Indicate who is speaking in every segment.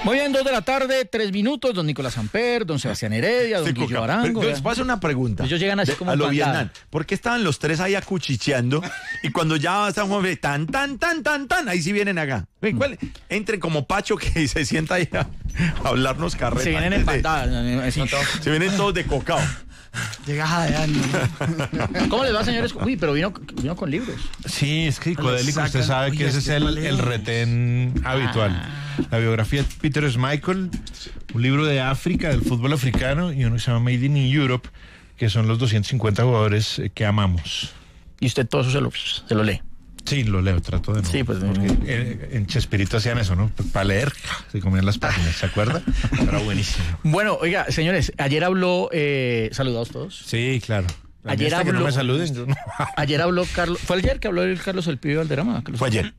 Speaker 1: Muy bien, 2 de la tarde, 3 minutos, don Nicolás Samper, don Sebastián Heredia, don Guillo Arango.
Speaker 2: Les paso una pregunta.
Speaker 1: Ellos llegan así como
Speaker 2: a lo
Speaker 1: bandada.
Speaker 2: Vietnam. ¿Por qué estaban los tres ahí acuchicheando? Y cuando ya están tan, ahí sí vienen acá. Entren como Pacho que se sienta ahí a hablarnos carreta.
Speaker 1: Se vienen en bandada. Sí.
Speaker 2: Se vienen todos de cocao.
Speaker 3: Llegas a año.
Speaker 1: ¿Cómo les va, señores? Uy, pero vino con libros.
Speaker 4: Sí, es que Codélico, usted sabe que ese es el retén habitual. La biografía de Peter Schmeichel, un libro de África, del fútbol africano, y uno que se llama Made in Europe, que son los 250 jugadores que amamos.
Speaker 1: Y usted todo eso se lo lee.
Speaker 4: Sí, lo leo, trato de no.
Speaker 1: Sí, pues
Speaker 4: en Chespirito hacían eso, ¿no? Para leer, se comían las páginas, ¿se acuerda? Era buenísimo.
Speaker 1: Bueno, oiga, señores, ayer habló, ¿saludados todos?
Speaker 4: Sí, claro.
Speaker 1: Ayer
Speaker 4: que no me saluden. Yo no.
Speaker 1: Ayer habló Carlos, ¿fue ayer que habló el Carlos El Pibe Valderrama?
Speaker 2: Fue ayer.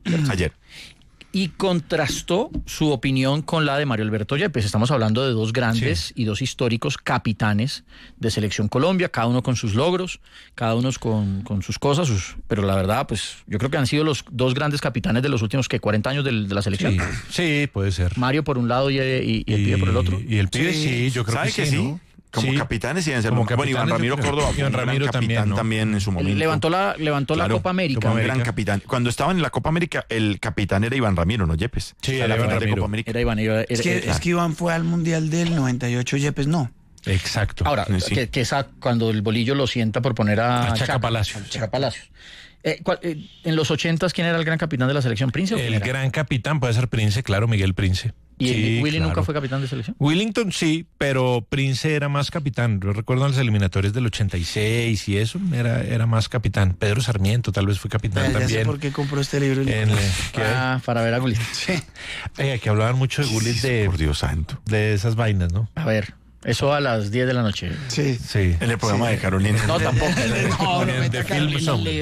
Speaker 1: Y contrastó su opinión con la de Mario Alberto Yepes. Estamos hablando de dos grandes y dos históricos capitanes de Selección Colombia, cada uno con sus logros, cada uno con sus cosas, pero la verdad, pues yo creo que han sido los dos grandes capitanes de los últimos 40 años de la selección.
Speaker 4: Sí, puede ser.
Speaker 1: Mario por un lado y el Pibe por el otro.
Speaker 4: Y el Pibe sí, yo creo
Speaker 2: ¿sabe que sí? ¿No? Como capitanes y
Speaker 4: como
Speaker 2: bueno, Iván Ramiro Córdoba
Speaker 4: Iván Ramiro
Speaker 2: también en su momento.
Speaker 1: Levantó la Copa América.
Speaker 2: Un gran capitán. Cuando estaban en la Copa América, el capitán era Iván Ramiro, no Yepes.
Speaker 4: Sí, era Iván Ramiro.
Speaker 1: Era Iván.
Speaker 3: Es que Iván fue al Mundial del 98, Yepes no.
Speaker 4: Exacto.
Speaker 1: Ahora,
Speaker 2: sí.
Speaker 1: que cuando el bolillo lo sienta por poner a
Speaker 4: Chaca Palacios.
Speaker 1: Chaca Palacios. En los 80s, ¿quién era el gran capitán de la selección? ¿Prince?
Speaker 4: El gran capitán puede ser Prince, claro, Miguel Prince.
Speaker 1: ¿Y Willy
Speaker 4: claro.
Speaker 1: nunca fue capitán de selección?
Speaker 4: Willington sí, pero Prince era más capitán. Yo recuerdo en las eliminatorias del 86 y eso, era más capitán. Pedro Sarmiento tal vez fue capitán
Speaker 3: Ya
Speaker 4: también.
Speaker 3: sé por qué compró este libro.
Speaker 1: Para ver a Gullit.
Speaker 3: Sí.
Speaker 4: Que hablaban mucho de Gullit
Speaker 2: por Dios santo.
Speaker 4: de esas vainas, ¿no?
Speaker 1: A ver, eso a las 10 de la noche.
Speaker 3: Sí.
Speaker 4: Sí.
Speaker 2: En el programa de Carolina.
Speaker 1: No, tampoco.
Speaker 4: De Film Zone.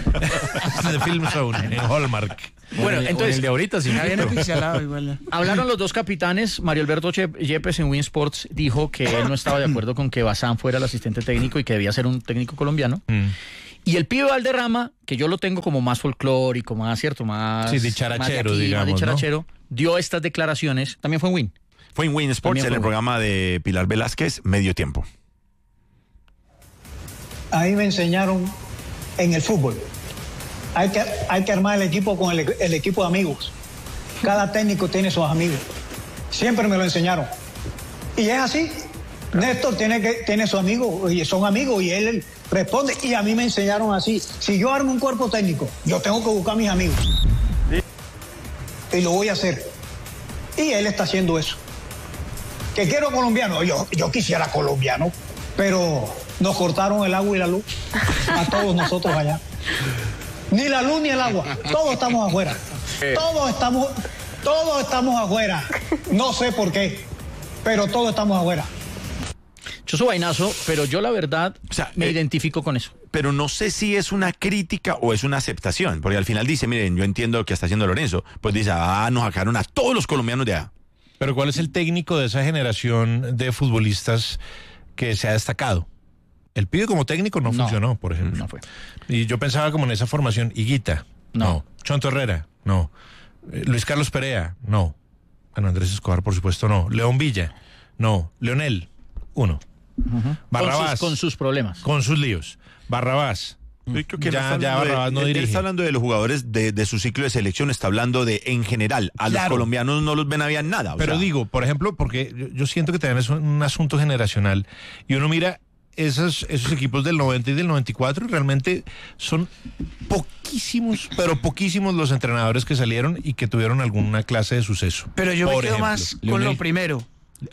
Speaker 4: De Film Zone, en Hallmark.
Speaker 1: Bueno, entonces,
Speaker 4: el de ahorita sí.
Speaker 3: Está bien pixelado igual.
Speaker 1: hablaron los dos capitanes. Mario Alberto Yepes en Win Sports dijo que él no estaba de acuerdo con que Bazán fuera el asistente técnico y que debía ser un técnico colombiano. Y el Pibe Valderrama, que yo lo tengo como más folclórico, más cierto, más...
Speaker 4: Sí, dicharachero,
Speaker 1: más de aquí,
Speaker 4: digamos,
Speaker 1: más dicharachero, dio estas declaraciones. También fue en Win.
Speaker 2: Fue en Win Sports, en el programa de Pilar Velázquez, Medio Tiempo.
Speaker 5: A mí me enseñaron en el fútbol. Hay que armar el equipo con el equipo de amigos. Cada técnico tiene sus amigos. Siempre me lo enseñaron. Y es así. Néstor tiene sus amigos, y son amigos, y él responde. Y a mí me enseñaron así. Si yo armo un cuerpo técnico, yo tengo que buscar a mis amigos. Y lo voy a hacer. Y él está haciendo eso. ¿Que quiero colombiano? Yo quisiera colombiano, pero nos cortaron el agua y la luz a todos nosotros allá. Ni la luz ni el agua, todos estamos afuera. Todos estamos afuera. No sé por qué, pero todos estamos afuera.
Speaker 1: Yo soy vainazo, pero yo la verdad me identifico con eso.
Speaker 2: Pero no sé si es una crítica o es una aceptación, porque al final dice, miren, yo entiendo lo que está haciendo Lorenzo. Pues dice, nos sacaron a todos los colombianos de allá.
Speaker 4: Pero ¿cuál es el técnico de esa generación de futbolistas que se ha destacado? El Pibe como técnico no funcionó, por ejemplo.
Speaker 1: No fue.
Speaker 4: Y yo pensaba como en esa formación, Higuita, no. Chonto Herrera, no. Luis Carlos Perea, no. Bueno, Andrés Escobar, por supuesto, no. León Villa, no. Leonel, uno. Barrabás.
Speaker 1: Con sus problemas.
Speaker 4: Con sus líos. Barrabás.
Speaker 2: Yo creo que
Speaker 4: ya Barrabás no dirige.
Speaker 2: Él está hablando de los jugadores de su ciclo de selección, está hablando de en general. A los colombianos no los ven había nada.
Speaker 4: Pero digo, por ejemplo, porque yo siento que también es un asunto generacional. Y uno mira esos equipos del 90 y del 94 y realmente son poquísimos, pero poquísimos los entrenadores que salieron y que tuvieron alguna clase de suceso.
Speaker 3: Pero yo me quedo más con lo primero.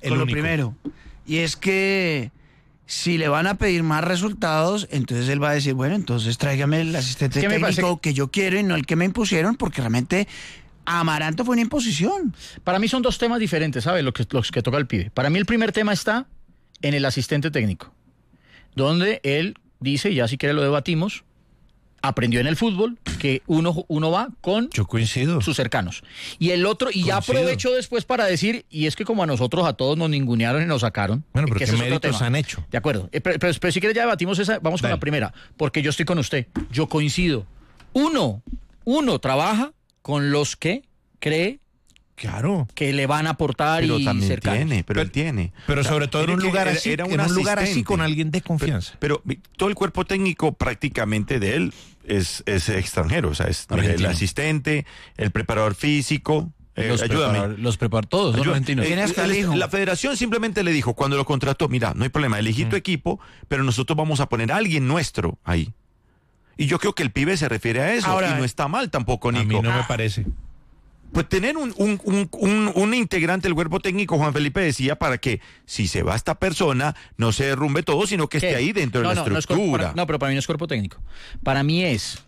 Speaker 3: Y es que si le van a pedir más resultados, entonces él va a decir, bueno, entonces tráigame el asistente técnico que yo quiero y no el que me impusieron, porque realmente Amaranto fue una imposición.
Speaker 1: Para mí son dos temas diferentes, ¿sabes? Los que toca el Pibe. Para mí el primer tema está en el asistente técnico, donde él dice, ya si quiere lo debatimos, aprendió en el fútbol que uno va con
Speaker 4: Yo coincido.
Speaker 1: sus cercanos. Y el otro, y ya aprovechó después para decir, y es que como a nosotros a todos nos ningunearon y nos sacaron.
Speaker 4: Bueno, pero
Speaker 1: ¿qué
Speaker 4: méritos han hecho?
Speaker 1: De acuerdo. Pero si quieres ya debatimos esa, vamos con la primera, porque yo estoy con usted. Yo coincido. Uno trabaja con los que cree
Speaker 4: Claro.
Speaker 1: que le van a aportar
Speaker 2: Pero
Speaker 1: y
Speaker 2: también
Speaker 1: cercanos.
Speaker 2: tiene, pero él tiene.
Speaker 4: Pero sobre todo en un lugar así,
Speaker 2: era
Speaker 4: en un lugar así
Speaker 2: asistente.
Speaker 4: con alguien de confianza.
Speaker 2: Pero todo el cuerpo técnico prácticamente de él es extranjero, o sea, es el
Speaker 6: Argentino.
Speaker 2: asistente, el preparador físico. Ayúdame.
Speaker 6: Los prepara todos, son argentinos.
Speaker 3: Tiene hasta el hijo.
Speaker 2: La federación simplemente le dijo cuando lo contrató, mira, no hay problema, elegí tu equipo, pero nosotros vamos a poner a alguien nuestro ahí. Y yo creo que el pibe se refiere a eso,
Speaker 3: Ahora,
Speaker 2: y no está mal tampoco,
Speaker 4: A
Speaker 2: Nico.
Speaker 4: mí no me parece.
Speaker 2: Pues tener un integrante del cuerpo técnico, Juan Felipe decía, para que si se va esta persona, no se derrumbe todo, sino que esté ahí dentro de la estructura.
Speaker 1: No, pero para mí no es cuerpo técnico. Para mí es...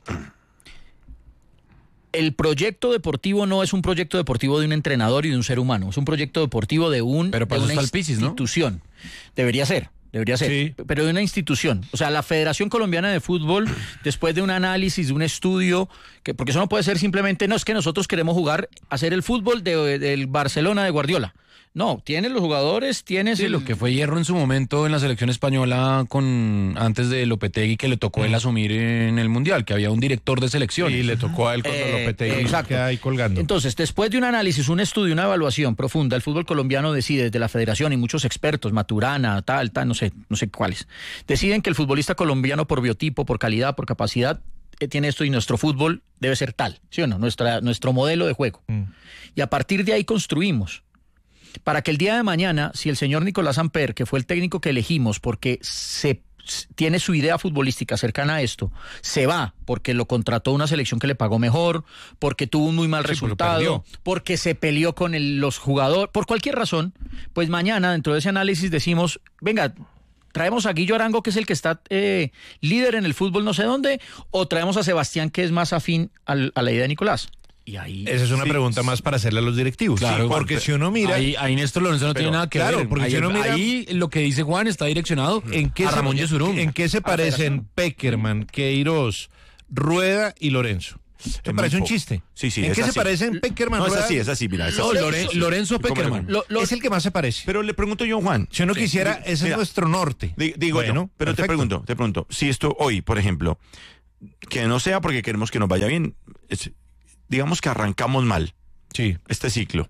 Speaker 1: El proyecto deportivo no es un proyecto deportivo de un entrenador y de un ser humano. Es un proyecto deportivo de
Speaker 6: Pero para
Speaker 1: de
Speaker 6: eso
Speaker 1: una
Speaker 6: está el Pisis, ¿no?
Speaker 1: institución. Debería ser.
Speaker 4: Sí.
Speaker 1: Pero de una institución. O sea, la Federación Colombiana de Fútbol, después de un análisis, de un estudio, porque eso no puede ser simplemente, no, es que nosotros queremos jugar, hacer el fútbol del Barcelona de Guardiola. No, tienes los jugadores, tienes
Speaker 6: Sí, lo que fue Hierro en su momento en la selección española antes de Lopetegui, que le tocó él asumir en el Mundial, que había un director de selección.
Speaker 4: Y le tocó a él cuando Lopetegui
Speaker 1: exacto.
Speaker 4: queda ahí colgando.
Speaker 1: Entonces, después de un análisis, un estudio, una evaluación profunda, el fútbol colombiano decide desde la federación y muchos expertos, Maturana, tal, no sé cuáles, deciden que el futbolista colombiano por biotipo, por calidad, por capacidad, tiene esto y nuestro fútbol debe ser tal, ¿sí o no? Nuestro modelo de juego. Y a partir de ahí construimos. Para que el día de mañana, si el señor Nicolás Samper, que fue el técnico que elegimos porque tiene su idea futbolística cercana a esto, se va porque lo contrató una selección que le pagó mejor, porque tuvo un muy mal resultado, porque se peleó con los jugadores, por cualquier razón, pues mañana dentro de ese análisis decimos, venga, traemos a Guillo Arango, que es el que está líder en el fútbol no sé dónde, o traemos a Sebastián, que es más afín a la idea de Nicolás. Y ahí,
Speaker 4: esa es una pregunta más para hacerle a los directivos.
Speaker 6: Claro,
Speaker 4: porque si uno mira...
Speaker 6: Ahí Néstor Lorenzo no tiene nada que ver.
Speaker 4: Porque
Speaker 6: ahí,
Speaker 4: si uno mira,
Speaker 6: ahí lo que dice Juan está direccionado a Ramón Yesurún.
Speaker 4: ¿En qué se parecen Peckerman, Queiroz, Rueda y Lorenzo? ¿Te parece un chiste?
Speaker 2: Sí,
Speaker 4: ¿En qué se parecen Peckerman,
Speaker 2: No,
Speaker 4: Rueda?
Speaker 2: es así, mira.
Speaker 6: No, Lorenzo Peckerman.
Speaker 4: Es el que más se parece.
Speaker 2: Pero le pregunto yo, Juan.
Speaker 4: Si uno quisiera, ese
Speaker 2: mira,
Speaker 4: es nuestro norte.
Speaker 2: Digo
Speaker 4: bueno,
Speaker 2: yo, pero
Speaker 4: perfecto.
Speaker 2: te pregunto, si esto hoy, por ejemplo, que no sea porque queremos que nos vaya bien, digamos que arrancamos mal este ciclo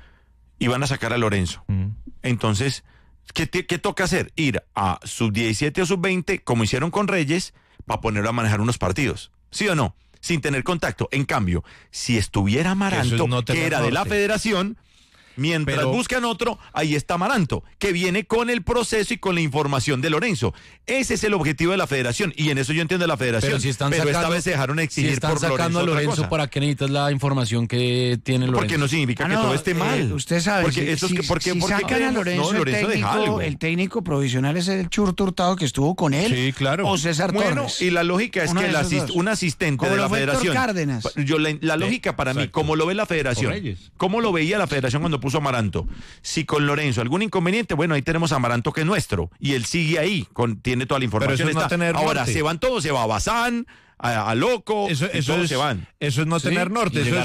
Speaker 2: y van a sacar a Lorenzo. Entonces, ¿qué toca hacer? Ir a sub-17 o sub-20, como hicieron con Reyes, para ponerlo a manejar unos partidos. ¿Sí o no? Sin tener contacto. En cambio, si estuviera Amaranto, que era de la federación, mientras buscan otro, ahí está Amaranto, que viene con el proceso y con la información de Lorenzo. Ese es el objetivo de la federación, y en eso yo entiendo la federación.
Speaker 6: Pero
Speaker 2: esta vez se dejaron exigir
Speaker 6: si están
Speaker 2: por
Speaker 6: sacando
Speaker 2: Lorenzo.
Speaker 6: a Lorenzo, ¿para qué necesitas la información que tiene Lorenzo?
Speaker 2: Porque no significa que todo esté mal.
Speaker 3: Usted sabe,
Speaker 2: porque
Speaker 3: si sacan a Lorenzo,
Speaker 2: deja algo.
Speaker 3: el técnico provisional es el Churto Hurtado que estuvo con él.
Speaker 4: Sí, claro.
Speaker 3: O César Torres.
Speaker 2: Y la lógica es
Speaker 3: Uno
Speaker 2: que
Speaker 3: de
Speaker 2: un asistente
Speaker 3: como
Speaker 2: de
Speaker 3: lo
Speaker 2: la
Speaker 3: fue Héctor
Speaker 2: federación.
Speaker 3: Cárdenas.
Speaker 2: La lógica para mí, como lo ve la federación, cómo lo veía la federación cuando puso Amaranto. Si con Lorenzo algún inconveniente, bueno, ahí tenemos a Amaranto, que es nuestro, y él sigue ahí, tiene toda la información.
Speaker 4: Pero eso es no tener
Speaker 2: ahora
Speaker 4: norte.
Speaker 2: se van todos, se va a Bazán, a Loco, todos se van.
Speaker 4: Eso es no tener norte, eso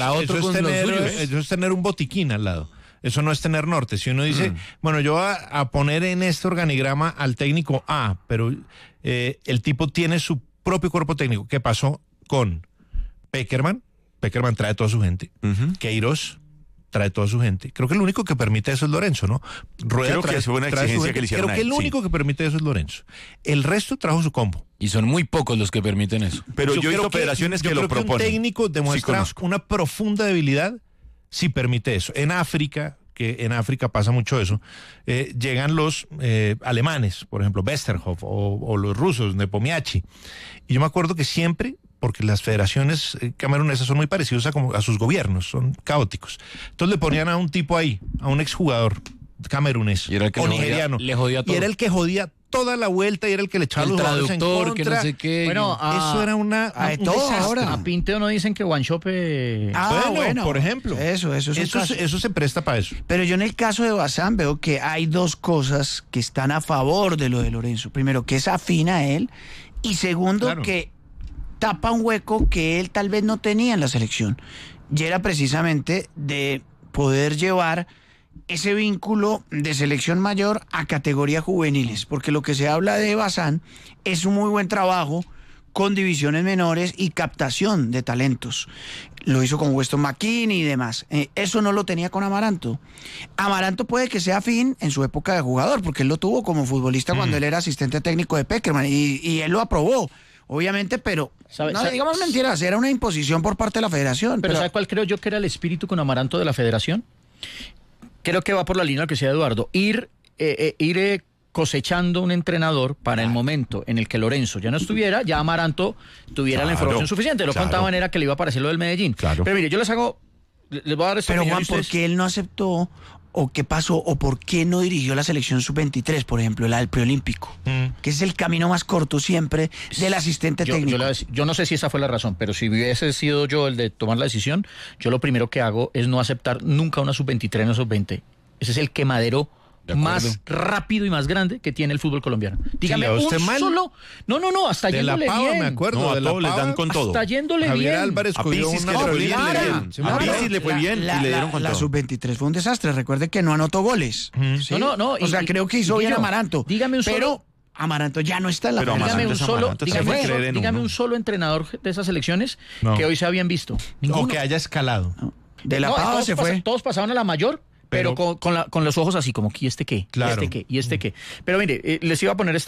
Speaker 4: es tener un botiquín al lado. Eso no es tener norte. Si uno dice, bueno, yo voy a poner en este organigrama al técnico A, pero el tipo tiene su propio cuerpo técnico. ¿Qué pasó con Peckerman? Peckerman trae toda su gente. Queiroz trae toda su gente. Creo que el único que permite eso es Lorenzo, ¿no? Rueda
Speaker 2: Creo que es una exigencia que le hicieron.
Speaker 4: Creo que el único que permite eso es Lorenzo. El resto trajo su combo.
Speaker 6: Y son muy pocos los que permiten eso.
Speaker 2: Pero yo he visto federaciones que lo proponen.
Speaker 4: Un técnico demuestra una profunda debilidad si permite eso. En África pasa mucho eso, llegan los alemanes, por ejemplo, Westerhoff, o los rusos, Nepomniachtchi. Y yo me acuerdo que siempre, porque las federaciones camerunesas son muy parecidas a sus gobiernos, son caóticos. Entonces le ponían a un tipo ahí, a un exjugador camerunés o nigeriano.
Speaker 6: Le jodía todo.
Speaker 4: Y era el que jodía toda la vuelta y era el que le echaba
Speaker 6: el
Speaker 4: los jugadores en
Speaker 6: traductor,
Speaker 4: contra.
Speaker 6: que no sé qué.
Speaker 1: Bueno,
Speaker 4: eso era un
Speaker 3: todo
Speaker 4: desastre.
Speaker 3: ahora.
Speaker 1: A Pinteo no dicen que Guanchope...
Speaker 4: Bueno, por ejemplo.
Speaker 3: Eso es un caso.
Speaker 4: Eso se presta para eso.
Speaker 3: Pero yo en el caso de Bazán veo que hay dos cosas que están a favor de lo de Lorenzo. Primero, que es afín a él. Y segundo,
Speaker 4: Claro.
Speaker 3: que tapa un hueco que él tal vez no tenía en la selección. Y era precisamente de poder llevar ese vínculo de selección mayor a categorías juveniles. Porque lo que se habla de Bazán es un muy buen trabajo con divisiones menores y captación de talentos. Lo hizo con Weston McKennie y demás. Eso no lo tenía con Amaranto. Amaranto puede que sea afín en su época de jugador, porque él lo tuvo como futbolista cuando él era asistente técnico de Pekerman y él lo aprobó, obviamente, pero digamos mentiras, era una imposición por parte de la federación.
Speaker 1: Pero ¿sabe cuál creo yo que era el espíritu con Amaranto de la federación? Creo que va por la línea que decía Eduardo. Ir cosechando un entrenador para el momento en el que Lorenzo ya no estuviera, ya Amaranto tuviera la información suficiente. Lo contaban era que le iba a aparecer lo del Medellín. Pero mire, yo les voy a dar esta opinión.
Speaker 3: Pero Juan, ¿por qué él no aceptó o qué pasó o por qué no dirigió la selección sub-23, por ejemplo, la del preolímpico? Que es el camino más corto siempre del asistente técnico.
Speaker 1: Yo no sé si esa fue la razón, pero si hubiese sido yo el de tomar la decisión, yo lo primero que hago es no aceptar nunca una sub-23 o sub-20. Ese es el quemadero más rápido y más grande que tiene el fútbol colombiano. Dígame un solo. No, hasta
Speaker 4: de
Speaker 1: yéndole
Speaker 4: la Pava,
Speaker 1: bien.
Speaker 4: Me acuerdo,
Speaker 2: no, a
Speaker 4: de la
Speaker 2: todos les dan con todo.
Speaker 1: Hasta yéndole
Speaker 4: Javier
Speaker 1: bien.
Speaker 4: Álvarez
Speaker 2: a Pisis que le fue bien, a Pisis le fue bien y le dieron con todo.
Speaker 3: La sub-23 fue un desastre. Recuerde que no anotó goles. ¿Sí?
Speaker 1: No.
Speaker 3: O sea, creo que hizo bien Amaranto.
Speaker 1: Dígame un solo.
Speaker 3: Pero Amaranto ya no está en la
Speaker 1: federación. Dígame un solo entrenador de esas selecciones que hoy se habían visto.
Speaker 4: Ninguno. O que haya escalado.
Speaker 3: De la Pava se fue.
Speaker 1: Todos pasaban a la mayor. Pero con los ojos así, como, ¿y este qué?
Speaker 4: Claro.
Speaker 1: ¿Y este qué? Pero mire, les iba a poner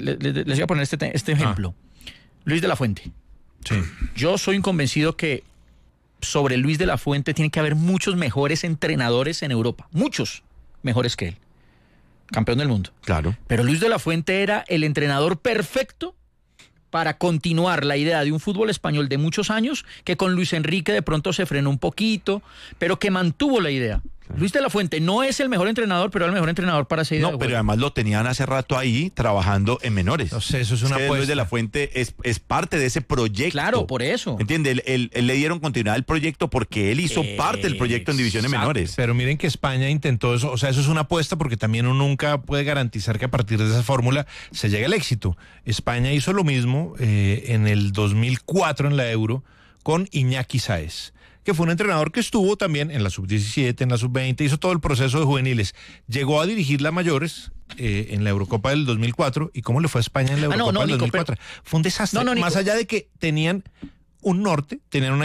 Speaker 1: este ejemplo. Luis de la Fuente.
Speaker 4: Sí.
Speaker 1: Yo soy un convencido que sobre Luis de la Fuente tiene que haber muchos mejores entrenadores en Europa. Muchos mejores que él. Campeón del mundo.
Speaker 2: Claro.
Speaker 1: Pero Luis de la Fuente era el entrenador perfecto para continuar la idea de un fútbol español de muchos años, que con Luis Enrique de pronto se frenó un poquito, pero que mantuvo la idea. Luis de la Fuente no es el mejor entrenador, pero era el mejor entrenador para esa idea.
Speaker 2: No, pero además lo tenían hace rato ahí trabajando en menores.
Speaker 4: No sé, eso es una apuesta.
Speaker 2: Luis de la Fuente es parte de ese proyecto.
Speaker 1: Claro, por eso.
Speaker 2: ¿Entiende? Él le dieron continuidad al proyecto porque él hizo parte del proyecto en divisiones menores.
Speaker 4: Pero miren que España intentó eso, o sea, eso es una apuesta porque también uno nunca puede garantizar que a partir de esa fórmula se llegue al éxito. España hizo lo mismo en el 2004 en la Euro con Iñaki Sáez, que fue un entrenador que estuvo también en la sub-17, en la sub-20, hizo todo el proceso de juveniles. Llegó a dirigir las mayores en la Eurocopa del 2004. ¿Y cómo le fue a España en la Eurocopa del 2004? Fue un desastre. Más allá de que tenían un norte, tenían una